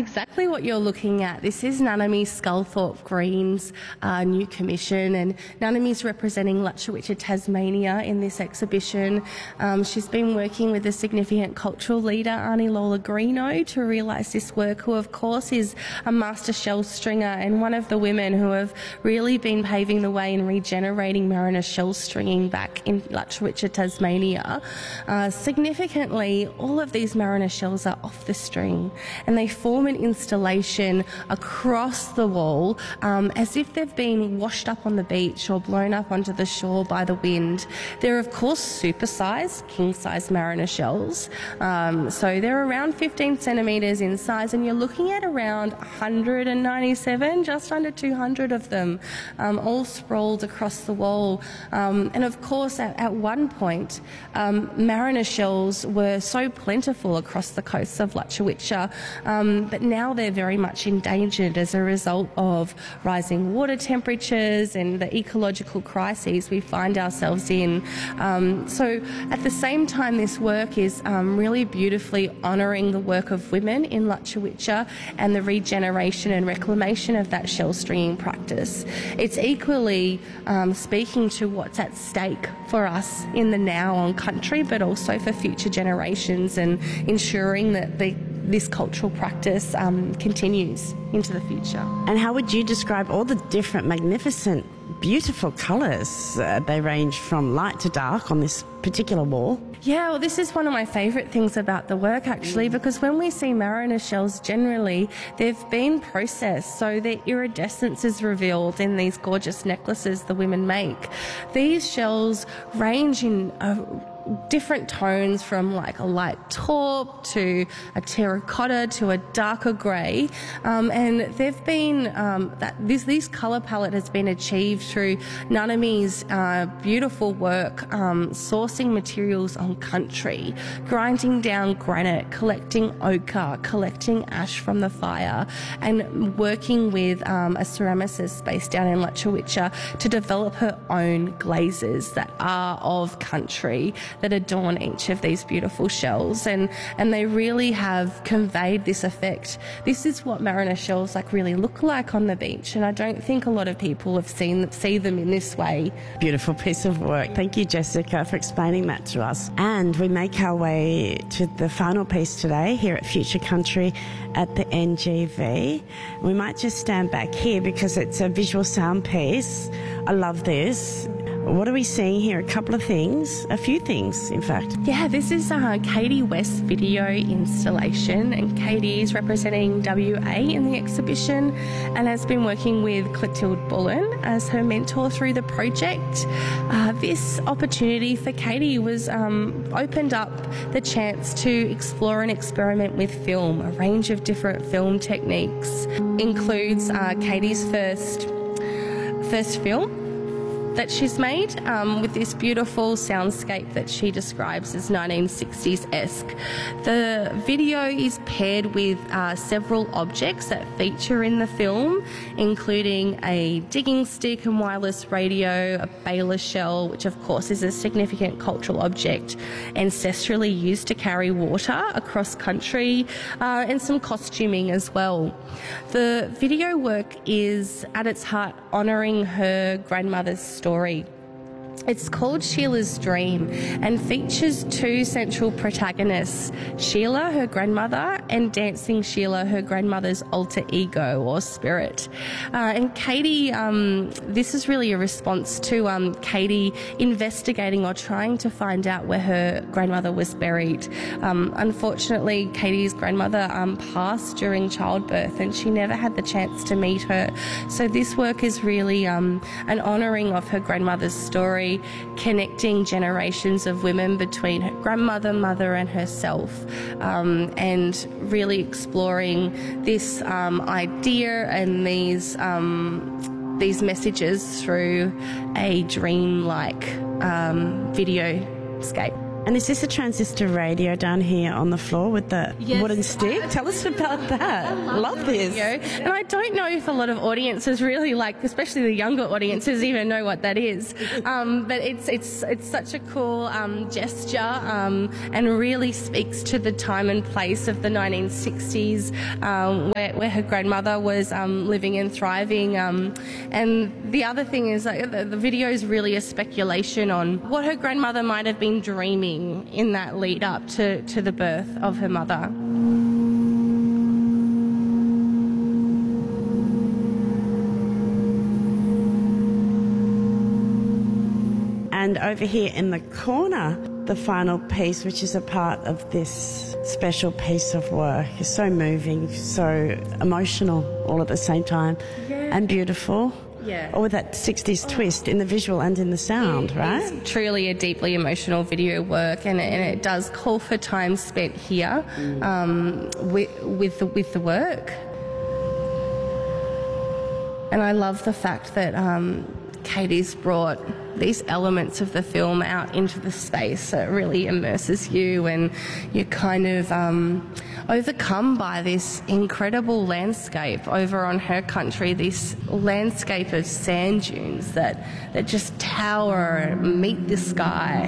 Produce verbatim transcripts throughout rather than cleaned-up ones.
exactly what you're looking at. This is Nanami Sculthorpe Green's uh, new commission, and Nanami's representing Lutchewitcher, Tasmania in this exhibition. Um, she's been working with a significant cultural leader, Arnie Lola Greeno, to realise this work, who of course is a master shell stringer and one of the women who have really been paving the way in regenerating mariner shell stringing back in Lutchewitcher, Tasmania. Uh, significantly, all of these mariner shells are off the string, and they form an installation across the wall um, as if they've been washed up on the beach or blown up onto the shore by the wind. They're of course supersized, king-size mariner shells, um, so they're around fifteen centimetres in size, and you're looking at around one hundred ninety-seven, just under two hundred of them, um, all sprawled across the wall. Um, and of course at, at one point um, mariner shells were so plentiful across the coasts of Lutchewitcher, um, but now they're very much endangered as a result of rising water temperatures and the ecological crises we find ourselves in. Um, so at the same time, this work is um, really beautifully honouring the work of women in Lutchewitcher and the regeneration and reclamation of that shell stringing practice. It's equally um, speaking to what's at stake for us in the now on country, but also for future generations, and ensuring that the this cultural practice um, continues into the future. And how would you describe all the different, magnificent, beautiful colours? Uh, they range from light to dark on this particular wall. Yeah, well, this is one of my favourite things about the work, actually, because when we see mariner shells, generally they've been processed, so their iridescence is revealed in these gorgeous necklaces the women make. These shells range in a different tones, from like a light taupe to a terracotta to a darker grey, um, and they've been um, that this this colour palette has been achieved through Nanami's uh, beautiful work, um, sourcing materials on country, grinding down granite, collecting ochre, collecting ash from the fire, and working with um, a ceramicist based down in Lutchewitcher to develop her own glazes that are of country, that adorn each of these beautiful shells, and and they really have conveyed this effect. This is what mariner shells like really look like on the beach, and I don't think a lot of people have seen see them in this way. Beautiful piece of work. Thank you, Jessica, for explaining that to us. And we make our way to the final piece today here at Future Country at the N G V. We might just stand back here because it's a visual sound piece. I love this. What are we seeing here? A couple of things, a few things, in fact. Yeah, this is uh, Katie West's video installation, and Katie is representing W A in the exhibition and has been working with Clotilde Bullen as her mentor through the project. Uh, this opportunity for Katie was um, opened up the chance to explore and experiment with film. A range of different film techniques includes uh, Katie's first first film that she's made, um, with this beautiful soundscape that she describes as nineteen sixties-esque. The video is paired with uh, several objects that feature in the film, including a digging stick and wireless radio, a baler shell, which of course is a significant cultural object ancestrally used to carry water across country, uh, and some costuming as well. The video work is at its heart honouring her grandmother's story. It's called Sheila's Dream and features two central protagonists, Sheila, her grandmother, and Dancing Sheila, her grandmother's alter ego or spirit. Uh, and Katie, um, this is really a response to um, Katie investigating or trying to find out where her grandmother was buried. Um, unfortunately, Katie's grandmother um, passed during childbirth and she never had the chance to meet her. So this work is really um, an honouring of her grandmother's story, connecting generations of women between her grandmother, mother and herself, um, and really exploring this um, idea and these um, these messages through a dream-like um, videoscape. And is this a transistor radio down here on the floor with the yes. wooden stick? Tell us about that. I love, love this. Video. And I don't know if a lot of audiences really like, especially the younger audiences, even know what that is. Um, but it's it's it's such a cool um, gesture um, and really speaks to the time and place of the nineteen sixties um, where, where her grandmother was um, living and thriving. Um, and the other thing is that the, the video is really a speculation on what her grandmother might have been dreaming in that lead up to, to the birth of her mother. And over here in the corner, the final piece, which is a part of this special piece of work, is so moving, so emotional all at the same time, yeah. and beautiful. Yeah. Or with that sixties twist in the visual and in the sound, it right? It's truly a deeply emotional video work, and, and it does call for time spent here um, with, with, the, with the work. And I love the fact that um, Katie's brought these elements of the film out into the space, so it really immerses you, and you're kind of um, overcome by this incredible landscape over on her country, this landscape of sand dunes that, that just tower and meet the sky.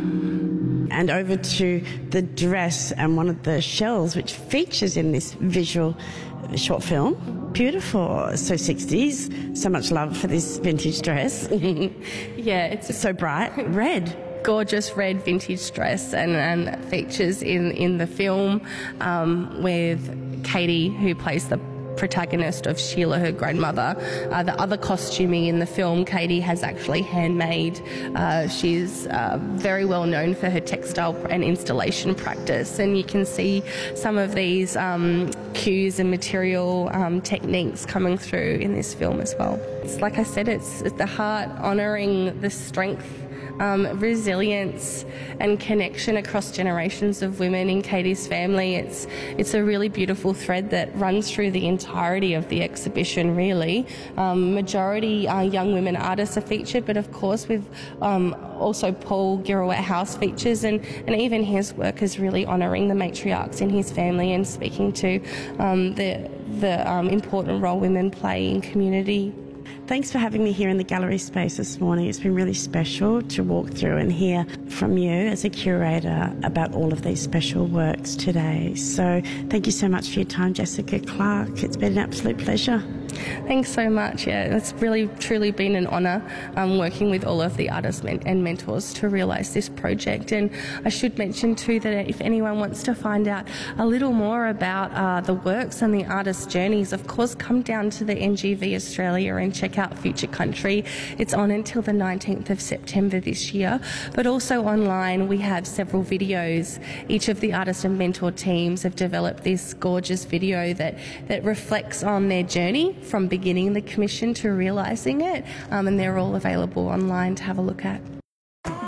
And over to the dress and one of the shells which features in this visual short film. Beautiful. So sixties. So much love for this vintage dress. Yeah, it's so bright. Red. Gorgeous red vintage dress, and, and features in, in the film um, with Katie, who plays the protagonist of Sheila, her grandmother. Uh, the other costuming in the film, Katie has actually handmade. Uh, she's uh, very well known for her textile and installation practice, and you can see some of these um, cues and material um, techniques coming through in this film as well. It's like I said, it's, it's the heart honouring the strength, Um, resilience and connection across generations of women in Katie's family. It's it's a really beautiful thread that runs through the entirety of the exhibition, really. Um, majority uh, young women artists are featured, but of course with um, also Paul Girouette House features, and, and even his work is really honouring the matriarchs in his family and speaking to um, the, the um, important role women play in community. Thanks for having me here in the gallery space this morning. It's been really special to walk through and hear from you as a curator about all of these special works today. So thank you so much for your time, Jessica Clark. It's been an absolute pleasure. Thanks so much. Yeah, it's really truly been an honour um, working with all of the artists men- and mentors to realise this project. And I should mention too that if anyone wants to find out a little more about uh, the works and the artists' journeys, of course come down to the N G V Australia and check out Future Country. It's on until the nineteenth of September this year, but also online we have several videos. Each of the artist and mentor teams have developed this gorgeous video that, that reflects on their journey from beginning the commission to realising it, um, and they're all available online to have a look at.